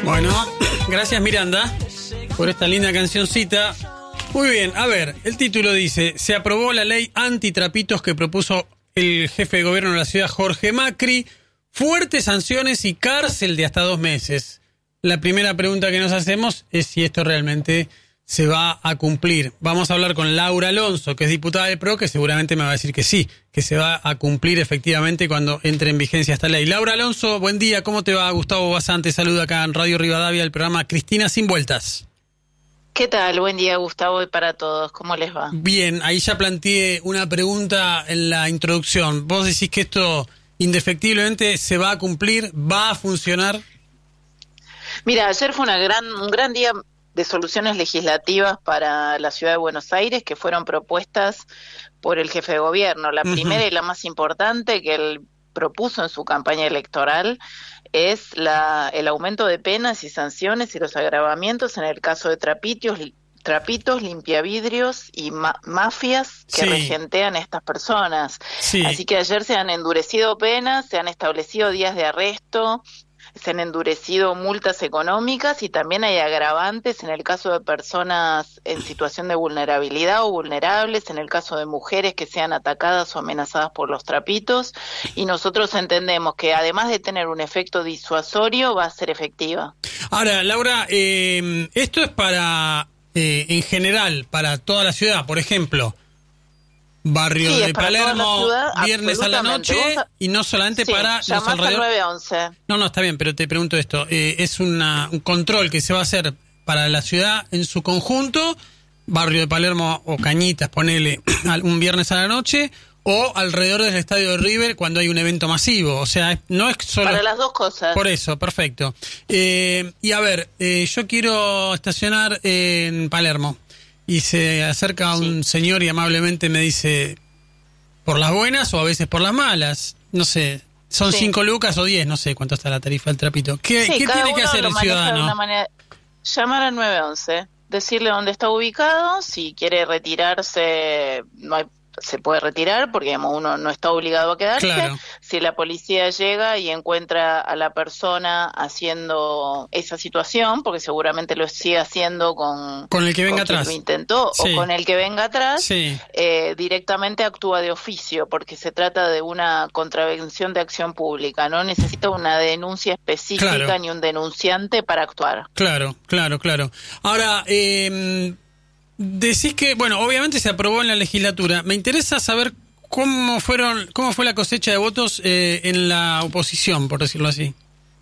Bueno, gracias Miranda por esta linda cancioncita. Muy bien, a ver, el título dice: se aprobó la ley antitrapitos que propuso el jefe de gobierno de la ciudad, Jorge Macri. Fuertes sanciones y cárcel de hasta 2 meses. La primera pregunta que nos hacemos es si esto realmente se va a cumplir. Vamos a hablar con Laura Alonso, que es diputada del PRO, que seguramente me va a decir que sí, que se va a cumplir efectivamente cuando entre en vigencia esta ley. Laura Alonso, buen día, ¿cómo te va? Gustavo Bazán te saluda acá en Radio Rivadavia, el programa Cristina Sin Vueltas. ¿Qué tal? Buen día, Gustavo, y para todos. ¿Cómo les va? Bien, ahí ya planteé una pregunta en la introducción. ¿Vos decís que esto indefectiblemente se va a cumplir, va a funcionar? Mira, ayer fue un gran día de soluciones legislativas para la ciudad de Buenos Aires que fueron propuestas por el jefe de gobierno. La primera y la más importante que él propuso en su campaña electoral es el aumento de penas y sanciones y los agravamientos en el caso de trapitos, limpiavidrios y mafias que regentean a estas personas. Sí. Así que ayer se han endurecido penas, se han establecido días de arresto, se han endurecido multas económicas y también hay agravantes en el caso de personas en situación de vulnerabilidad o vulnerables, en el caso de mujeres que sean atacadas o amenazadas por los trapitos, y nosotros entendemos que además de tener un efecto disuasorio va a ser efectiva. Ahora, Laura, esto es para, en general, para toda la ciudad, por ejemplo, barrio de Palermo, viernes a la noche, y no solamente para los alrededores. 911. No, está bien, pero te pregunto esto, es un control que se va a hacer para la ciudad en su conjunto, barrio de Palermo o Cañitas, ponele, un viernes a la noche, o alrededor del estadio de River cuando hay un evento masivo, o sea, no es solo... Para las dos cosas. Por eso, perfecto. Y a ver, yo quiero estacionar en Palermo. Y se acerca un señor y amablemente me dice, ¿por las buenas o a veces por las malas? No sé, son 5 lucas o 10, no sé cuánto está la tarifa del trapito. ¿Qué tiene que hacer el ciudadano? Llamar al 911, decirle dónde está ubicado, si quiere retirarse, se puede retirar porque digamos, uno no está obligado a quedarse. Claro. Si la policía llega y encuentra a la persona haciendo esa situación, porque seguramente lo sigue haciendo con el que venga atrás, lo intentó, o con el que venga atrás, directamente actúa de oficio, porque se trata de una contravención de acción pública, no necesita una denuncia específica ni un denunciante para actuar. Claro. Ahora, decís que, bueno, obviamente se aprobó en la legislatura. Me interesa saber cómo fue la cosecha de votos en la oposición, por decirlo así.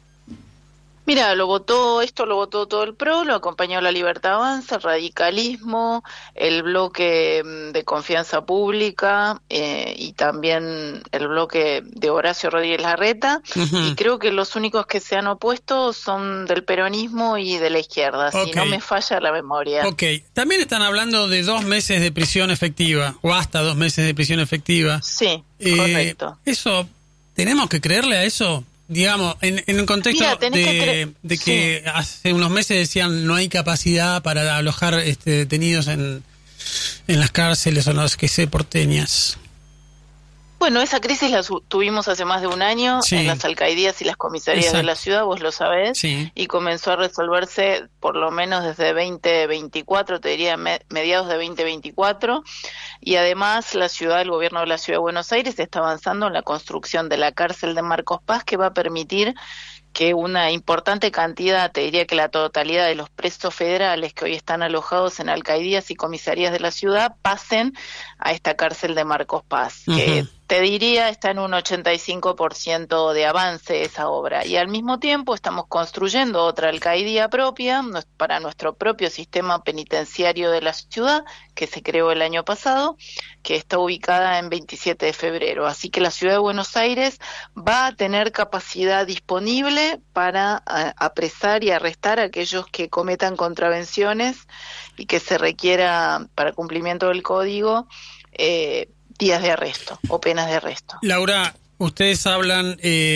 Mira, lo votó todo el PRO, lo acompañó la Libertad Avanza, el radicalismo, el bloque de Confianza Pública y también el bloque de Horacio Rodríguez Larreta, y creo que los únicos que se han opuesto son del peronismo y de la izquierda, si no me falla la memoria. También están hablun de 2 meses de prisión efectiva, o hasta 2 meses de prisión efectiva. Sí, correcto. ¿Eso, tenemos que creerle a eso? Digamos, en un contexto de que hace unos meses decían no hay capacidad para alojar detenidos en las cárceles o no sé qué sé, porteñas. Bueno, esa crisis la tuvimos hace más de un año en las alcaldías y las comisarías de la ciudad, vos lo sabés, y comenzó a resolverse por lo menos desde 2024, te diría mediados de 2024, y además el gobierno de la Ciudad de Buenos Aires está avanzando en la construcción de la cárcel de Marcos Paz, que va a permitir que una importante cantidad, te diría que la totalidad de los presos federales que hoy están alojados en alcaldías y comisarías de la ciudad pasen a esta cárcel de Marcos Paz, que te diría está en un 85% de avance esa obra, y al mismo tiempo estamos construyendo otra alcaldía propia para nuestro propio sistema penitenciario de la ciudad, que se creó el año pasado, que está ubicada en 27 de febrero, así que la Ciudad de Buenos Aires va a tener capacidad disponible para apresar y arrestar a aquellos que cometan contravenciones y que se requiera para cumplimiento del código días de arresto o penas de arresto. Laura, ustedes hablan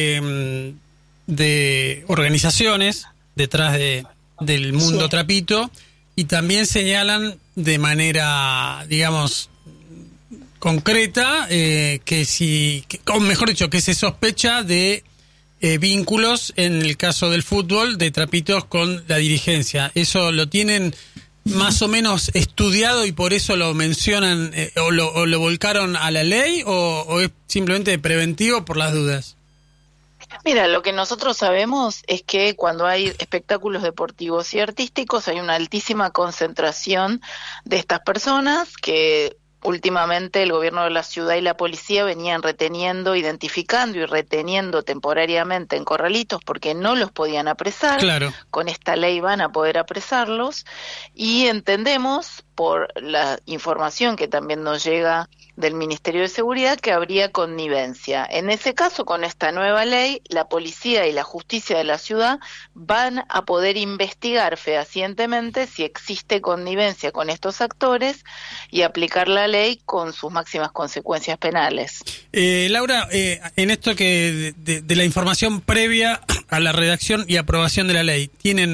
de organizaciones detrás del mundo trapito y también señalan de manera, digamos, concreta que se sospecha de vínculos, en el caso del fútbol, de Trapitos con la dirigencia. ¿Eso lo tienen más o menos estudiado y por eso lo mencionan o lo volcaron a la ley o es simplemente preventivo por las dudas? Mira, lo que nosotros sabemos es que cuando hay espectáculos deportivos y artísticos hay una altísima concentración de estas personas que últimamente el gobierno de la ciudad y la policía venían reteniendo, identificando y reteniendo temporariamente en corralitos porque no los podían apresar. Claro. Con esta ley van a poder apresarlos y entendemos por la información que también nos llega del Ministerio de Seguridad que habría connivencia. En ese caso, con esta nueva ley, la policía y la justicia de la ciudad van a poder investigar fehacientemente si existe connivencia con estos actores y aplicar la ley con sus máximas consecuencias penales. Laura, en esto que de la información previa a la redacción y aprobación de la ley,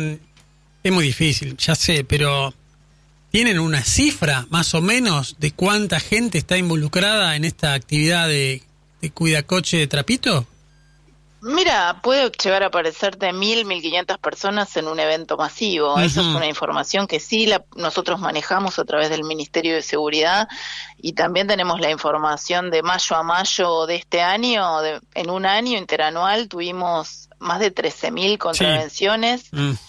es muy difícil, ya sé, pero ¿tienen una cifra más o menos de cuánta gente está involucrada en esta actividad de cuidacoche de Trapito? Mira, puede llegar a aparecerte 1.000, 1.500 personas en un evento masivo. Esa es una información que sí nosotros manejamos a través del Ministerio de Seguridad y también tenemos la información de mayo a mayo de este año. En un año interanual tuvimos más de 13.000 contravenciones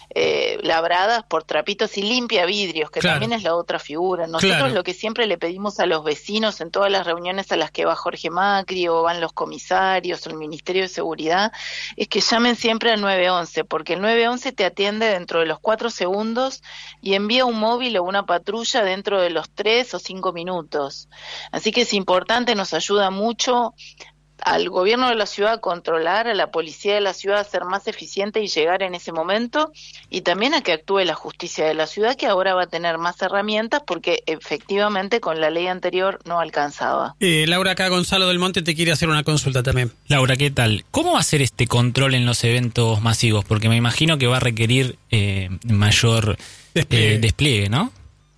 labradas por Trapitos y limpia vidrios, que claro, también es la otra figura. Nosotros claro, lo que siempre le pedimos a los vecinos en todas las reuniones a las que va Jorge Macri o van los comisarios o el Ministerio de Seguridad es que llamen siempre al 911, porque el 911 te atiende dentro de los 4 segundos y envía un móvil o una patrulla dentro de los 3 o 5 minutos. Así que es importante, nos ayuda mucho al gobierno de la ciudad a controlar, a la policía de la ciudad a ser más eficiente y llegar en ese momento, y también a que actúe la justicia de la ciudad, que ahora va a tener más herramientas porque efectivamente con la ley anterior no alcanzaba. Laura, acá Gonzalo del Monte te quiere hacer una consulta también. Laura, ¿qué tal? ¿Cómo va a ser este control en los eventos masivos? Porque me imagino que va a requerir mayor despliegue, ¿no?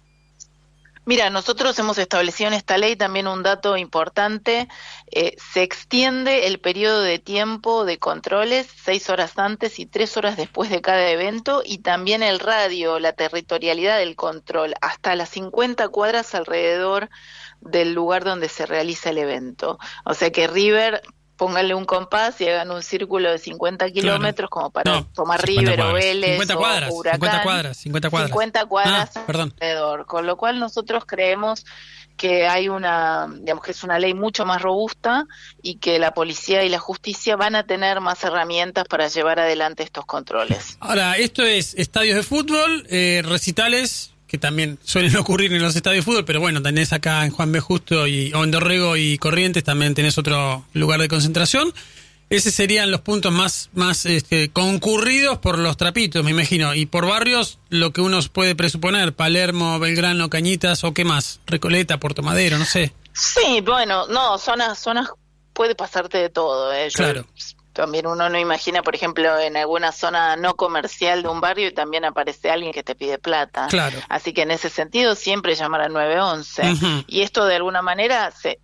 Mira, nosotros hemos establecido en esta ley también un dato importante, se extiende el periodo de tiempo de controles 6 horas antes y 3 horas después de cada evento y también el radio, la territorialidad del control, hasta las 50 cuadras alrededor del lugar donde se realiza el evento. O sea que River, pónganle un compás y hagan un círculo de 50 kilómetros como para tomar River o Vélez 50 cuadras, o Huracán. 50 cuadras alrededor. Con lo cual nosotros creemos que hay que es una ley mucho más robusta y que la policía y la justicia van a tener más herramientas para llevar adelante estos controles. Ahora, esto es estadios de fútbol, recitales, que también suelen ocurrir en los estadios de fútbol, pero bueno, tenés acá en Juan B. Justo o en Dorrego y Corrientes también tenés otro lugar de concentración. Esos serían los puntos más concurridos por los trapitos, me imagino. Y por barrios, lo que uno puede presuponer, Palermo, Belgrano, Cañitas, o qué más, Recoleta, Puerto Madero, no sé. Sí, bueno, no, zonas puede pasarte de todo. Claro. También uno no imagina, por ejemplo, en alguna zona no comercial de un barrio y también aparece alguien que te pide plata. Claro. Así que en ese sentido siempre llamar al 911. Uh-huh. Y esto de alguna manera, se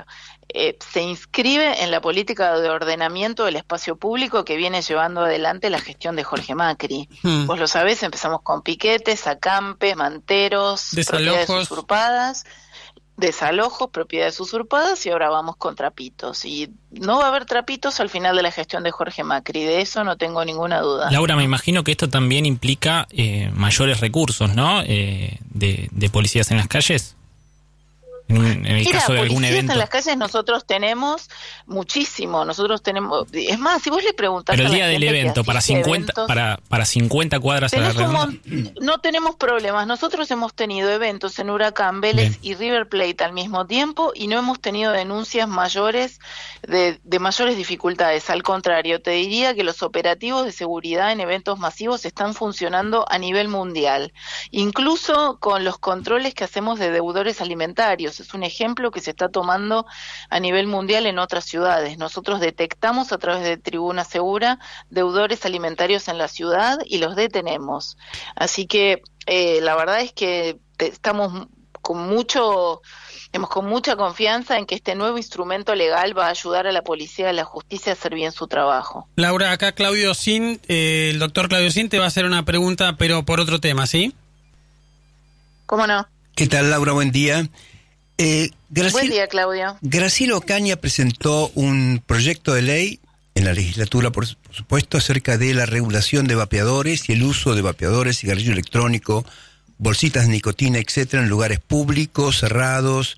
inscribe en la política de ordenamiento del espacio público que viene llevando adelante la gestión de Jorge Macri. Uh-huh. Vos lo sabés, empezamos con piquetes, acampes, manteros, propiedades usurpadas, desalojos, propiedades usurpadas y ahora vamos con trapitos. Y no va a haber trapitos al final de la gestión de Jorge Macri, de eso no tengo ninguna duda. Laura, me imagino que esto también implica mayores recursos, ¿no? De policías en las calles. En el caso de algún evento. En las calles nosotros tenemos muchísimo, es más, si vos le preguntás pero el día del evento, para 50 cuadras a la redonda. No tenemos problemas, nosotros hemos tenido eventos en Huracán, Vélez y River Plate al mismo tiempo y no hemos tenido denuncias mayores de mayores dificultades, al contrario, te diría que los operativos de seguridad en eventos masivos están funcionando a nivel mundial, incluso con los controles que hacemos de deudores alimentarios. Es un ejemplo que se está tomando a nivel mundial en otras ciudades. Nosotros detectamos a través de Tribuna Segura deudores alimentarios en la ciudad y los detenemos. Así que la verdad es que estamos con mucho con mucha confianza en que este nuevo instrumento legal va a ayudar a la policía y a la justicia a hacer bien su trabajo. Laura, acá Claudio Sin, el doctor Claudio Sin te va a hacer una pregunta, pero por otro tema, ¿sí? ¿Cómo no? ¿Qué tal, Laura? Buen día. Buen día, Claudio. Graciela Ocaña presentó un proyecto de ley en la legislatura, por supuesto, acerca de la regulación de vapeadores y el uso de vapeadores, cigarrillo electrónico, bolsitas de nicotina, etcétera, en lugares públicos, cerrados.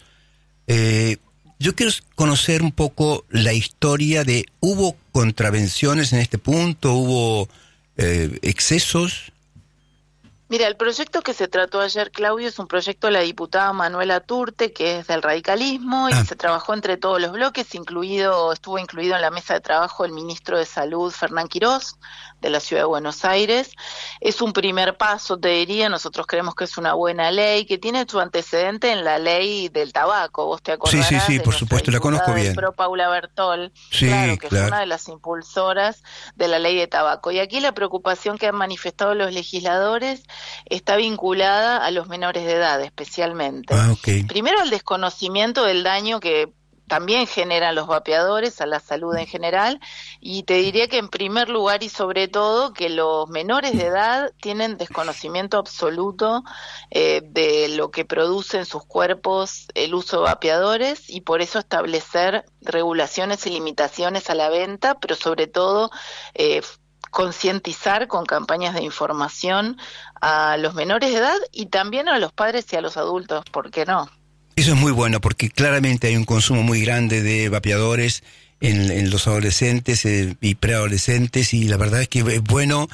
Yo quiero conocer un poco la historia de, ¿hubo contravenciones en este punto? ¿Hubo excesos? Mira, el proyecto que se trató ayer, Claudio, es un proyecto de la diputada Manuela Turte, que es del radicalismo, y se trabajó entre todos los bloques, estuvo incluido en la mesa de trabajo el ministro de Salud, Fernán Quirós, de la Ciudad de Buenos Aires. Es un primer paso, te diría, nosotros creemos que es una buena ley, que tiene su antecedente en la ley del tabaco, vos te acordarás. Sí, por supuesto, la conozco bien. Pro Paula Bertol, sí, claro, que fue una de las impulsoras de la ley de tabaco. Y aquí la preocupación que han manifestado los legisladores está vinculada a los menores de edad, especialmente. Okay. Primero, al desconocimiento del daño que también generan los vapeadores a la salud en general, y te diría que en primer lugar y sobre todo que los menores de edad tienen desconocimiento absoluto de lo que produce en sus cuerpos el uso de vapeadores, y por eso establecer regulaciones y limitaciones a la venta, pero sobre todo concientizar con campañas de información a los menores de edad y también a los padres y a los adultos, ¿por qué no? Eso es muy bueno, porque claramente hay un consumo muy grande de vapeadores en los adolescentes y preadolescentes, y la verdad es que es bueno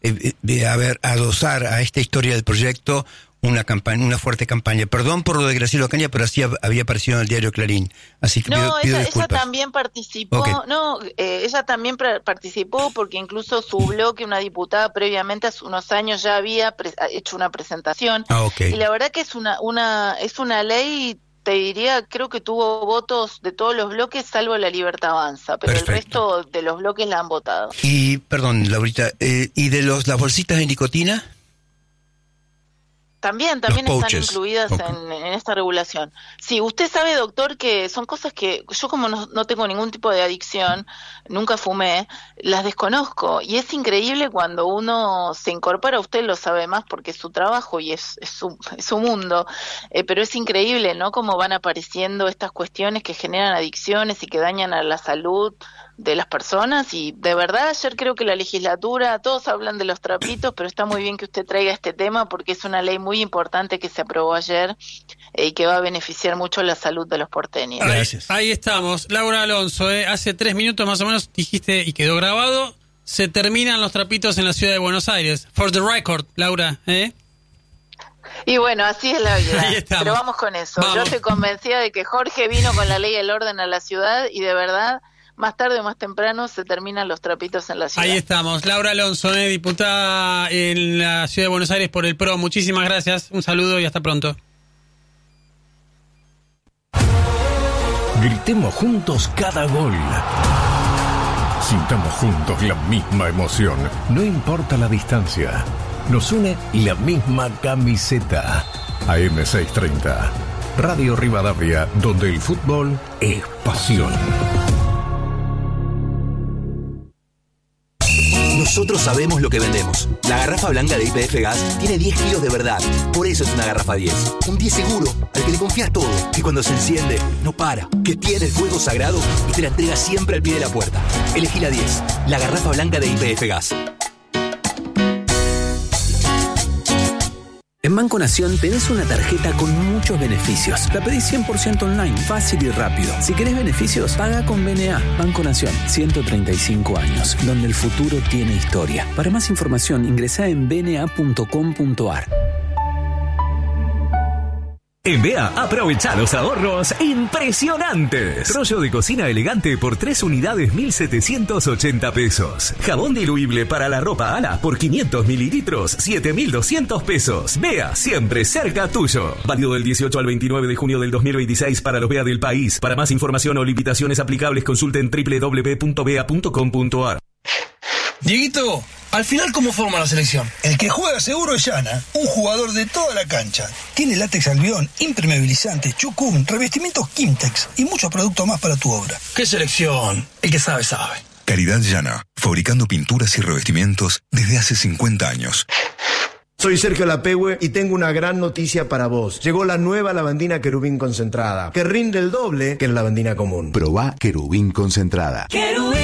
adosar a esta historia del proyecto una fuerte campaña. Perdón por lo de Graciela Ocaña, pero así había aparecido en el diario Clarín. Así que pido disculpas. Ella también participó, okay. Ella también participó porque incluso su bloque, una diputada previamente hace unos años ya había hecho una presentación. Okay. Y la verdad que es una ley, te diría, creo que tuvo votos de todos los bloques salvo La Libertad Avanza, pero Perfecto. El resto de los bloques la han votado. Y, perdón, Laurita, ¿y de las bolsitas de nicotina? También están incluidas en esta regulación. Sí, usted sabe, doctor, que son cosas que yo, como no tengo ningún tipo de adicción, nunca fumé, las desconozco, y es increíble cuando uno se incorpora, usted lo sabe más porque es su trabajo y es su mundo, pero es increíble, ¿no?, cómo van apareciendo estas cuestiones que generan adicciones y que dañan a la salud de las personas. Y de verdad, ayer creo que la legislatura, todos hablan de los trapitos, pero está muy bien que usted traiga este tema porque es una ley muy importante que se aprobó ayer y que va a beneficiar mucho la salud de los porteños. Gracias. Ahí estamos. Laura Alonso, hace 3 minutos más o menos dijiste, y quedó grabado, se terminan los trapitos en la ciudad de Buenos Aires. For the record, Laura, Y bueno, así es la vida. Ahí estamos. Pero vamos con eso. Vamos. Yo estoy convencida de que Jorge vino con la ley del orden a la ciudad y de verdad, más tarde o más temprano se terminan los trapitos en la ciudad. Ahí estamos. Laura Alonso, diputada en la ciudad de Buenos Aires por el PRO. Muchísimas gracias. Un saludo y hasta pronto. Gritemos juntos cada gol. Sintamos juntos la misma emoción. No importa la distancia. Nos une la misma camiseta. AM630. Radio Rivadavia, donde el fútbol es pasión. Nosotros sabemos lo que vendemos. La garrafa blanca de YPF Gas tiene 10 kilos de verdad. Por eso es una garrafa 10. Un 10 seguro, al que le confías todo. Que cuando se enciende, no para. Que tiene el fuego sagrado y te la entrega siempre al pie de la puerta. Elegí la 10. La garrafa blanca de YPF Gas. En Banco Nación tenés una tarjeta con muchos beneficios. La pedís 100% online, fácil y rápido. Si querés beneficios, paga con BNA. Banco Nación, 135 años, donde el futuro tiene historia. Para más información, ingresá en bna.com.ar. En BEA, aprovecha los ahorros impresionantes. Rollo de cocina elegante por 3 unidades, 1.780 pesos. Jabón diluible para la ropa Ala por 500 mililitros, 7.200 pesos. BEA, siempre cerca tuyo. Válido del 18 al 29 de junio del 2026 para los BEA del país. Para más información o limitaciones aplicables, consulten www.bea.com.ar. Dieguito, Al final, ¿cómo forma la selección? El que juega seguro es Llana, un jugador de toda la cancha. Tiene látex albión, impermeabilizantes, chucum, revestimientos Kimtex y muchos productos más para tu obra. ¿Qué selección? El que sabe, sabe. Caridad Llana, fabricando pinturas y revestimientos desde hace 50 años. Soy Sergio Lapehue y tengo una gran noticia para vos. Llegó la nueva lavandina Querubín concentrada, que rinde el doble que la lavandina común. Probá Querubín concentrada. Querubín.